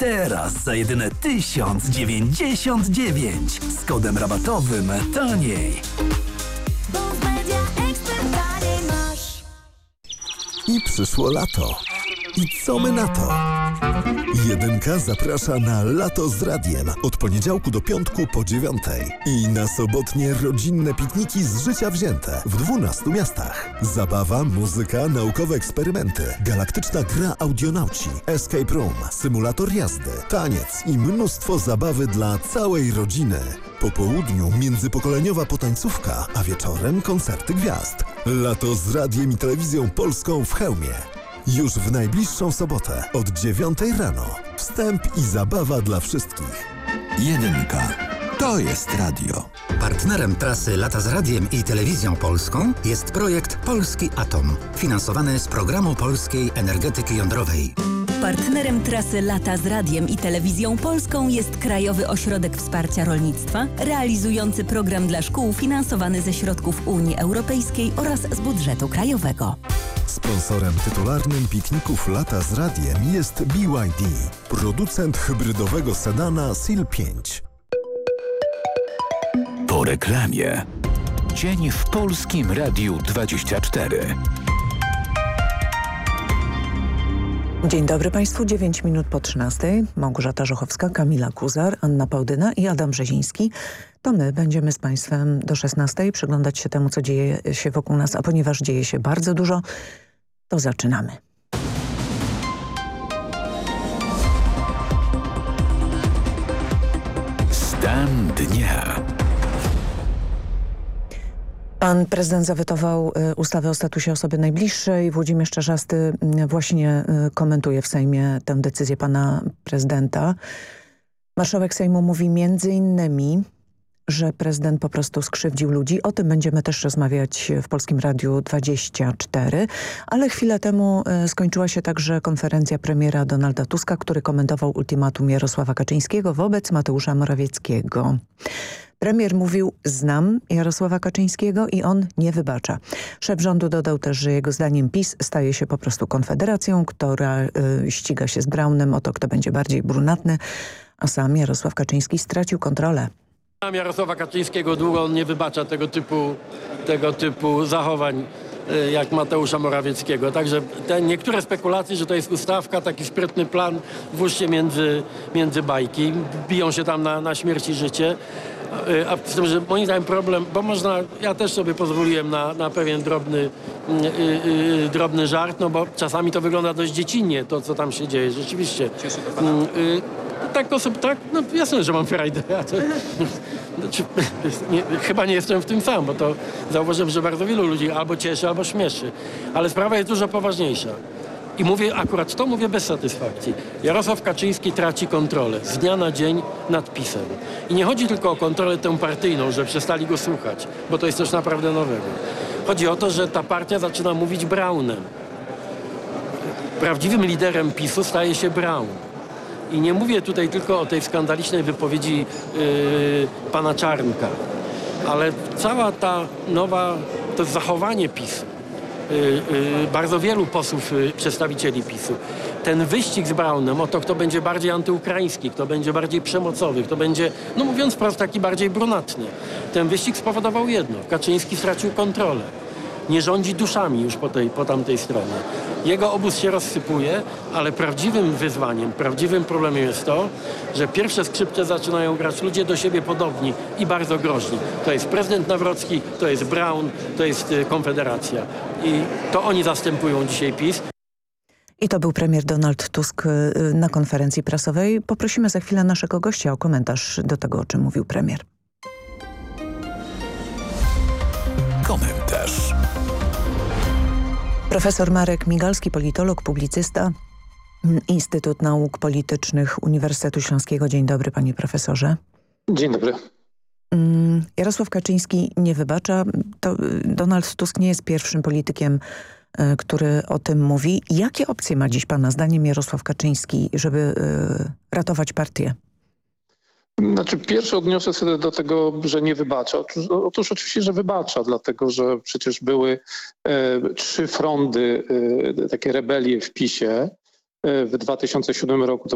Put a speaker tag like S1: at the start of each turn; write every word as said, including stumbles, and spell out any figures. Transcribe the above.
S1: Teraz za jedyne tysiąc dziewięćdziesiąt dziewięć z kodem rabatowym taniej.
S2: I przyszło lato. I co my na to? Jedynka zaprasza na Lato z Radiem od poniedziałku do piątku po dziewiątej. I na sobotnie rodzinne pikniki z życia wzięte w dwunastu miastach. Zabawa, muzyka, naukowe eksperymenty, galaktyczna gra audionauci, escape room, symulator jazdy, taniec i mnóstwo zabawy dla całej rodziny. Po południu międzypokoleniowa potańcówka, a wieczorem koncerty gwiazd. Lato z Radiem i Telewizją Polską w Chełmie. Już w najbliższą sobotę od dziewiątej rano. Wstęp i zabawa dla wszystkich.
S1: Jedynka. To jest radio.
S3: Partnerem trasy Lata z Radiem i Telewizją Polską jest projekt Polski Atom, finansowany z Programu Polskiej Energetyki Jądrowej.
S4: Partnerem trasy Lata z Radiem i Telewizją Polską jest Krajowy Ośrodek Wsparcia Rolnictwa, realizujący program dla szkół finansowany ze środków Unii Europejskiej oraz z budżetu krajowego.
S2: Sponsorem tytularnym pikników Lata z Radiem jest B Y D, producent hybrydowego sedana S I L pięć.
S5: Po reklamie. Dzień w Polskim Radiu dwadzieścia cztery.
S6: Dzień dobry Państwu, dziewięć minut po trzynastej. Małgorzata Żochowska, Kamila Kuzar, Anna Pałdyna i Adam Brzeziński. To my będziemy z Państwem do szesnastej przyglądać się temu, co dzieje się wokół nas, a ponieważ dzieje się bardzo dużo, to zaczynamy.
S5: Stan dnia.
S6: Pan prezydent zawetował ustawę o statusie osoby najbliższej. Włodzimierz Czarzasty właśnie komentuje w Sejmie tę decyzję pana prezydenta. Marszałek Sejmu mówi między innymi, że prezydent po prostu skrzywdził ludzi. O tym będziemy też rozmawiać w Polskim Radiu dwadzieścia cztery. Ale chwilę temu skończyła się także konferencja premiera Donalda Tuska, który komentował ultimatum Jarosława Kaczyńskiego wobec Mateusza Morawieckiego. Premier mówił: znam Jarosława Kaczyńskiego i on nie wybacza. Szef rządu dodał też, że jego zdaniem PiS staje się po prostu konfederacją, która y, ściga się z Braunem o to, kto będzie bardziej brunatny, a sam Jarosław Kaczyński stracił kontrolę.
S7: Znam Jarosława Kaczyńskiego długo, on nie wybacza tego typu, tego typu zachowań y, jak Mateusza Morawieckiego. Także te niektóre spekulacje, że to jest ustawka, taki sprytny plan, włóżcie między, między bajki, biją się tam na, na śmierć i życie. A z tym, że moim zdaniem problem, bo można, ja też sobie pozwoliłem na, na pewien drobny, yy, yy, drobny żart, no bo czasami to wygląda dość dziecinnie, to co tam się dzieje, rzeczywiście. Cieszy to pana? Yy, tak, to sobie, tak, no jasne, że mam frajdę. Ja to, znaczy, nie, chyba nie jestem w tym sam, bo to zauważyłem, że bardzo wielu ludzi albo cieszy, albo śmieszy. Ale sprawa jest dużo poważniejsza. I mówię akurat to, mówię bez satysfakcji. Jarosław Kaczyński traci kontrolę z dnia na dzień nad PiS-em. I nie chodzi tylko o kontrolę tę partyjną, że przestali go słuchać, bo to jest coś naprawdę nowego. Chodzi o to, że ta partia zaczyna mówić Braunem. Prawdziwym liderem PiS-u staje się Braun. I nie mówię tutaj tylko o tej skandalicznej wypowiedzi yy, pana Czarnka, ale cała ta nowa, to zachowanie PiS-u, bardzo wielu posłów, przedstawicieli PiS-u. Ten wyścig z Braunem o to, kto będzie bardziej antyukraiński, kto będzie bardziej przemocowy, kto będzie, no mówiąc wprost, taki bardziej brunatny. Ten wyścig spowodował jedno. Kaczyński stracił kontrolę. Nie rządzi duszami już po, tej, po tamtej stronie. Jego obóz się rozsypuje, ale prawdziwym wyzwaniem, prawdziwym problemem jest to, że pierwsze skrzypce zaczynają grać ludzie do siebie podobni i bardzo groźni. To jest prezydent Nawrocki, to jest Braun, to jest Konfederacja. I to oni zastępują dzisiaj PiS.
S6: I to był premier Donald Tusk na konferencji prasowej. Poprosimy za chwilę naszego gościa o komentarz do tego, o czym mówił premier.
S5: Komentarz.
S6: Profesor Marek Migalski, politolog, publicysta, Instytut Nauk Politycznych Uniwersytetu Śląskiego. Dzień dobry, panie profesorze.
S8: Dzień dobry.
S6: Jarosław Kaczyński nie wybacza. To Donald Tusk nie jest pierwszym politykiem, który o tym mówi. Jakie opcje ma dziś pana zdaniem Jarosław Kaczyński, żeby ratować partię?
S8: Znaczy, pierwsze odniosę się do tego, że nie wybacza. Otóż, otóż oczywiście, że wybacza, dlatego że przecież były e, trzy frondy, e, takie rebelie w PiSie. E, w dwa tysiące siódmym roku to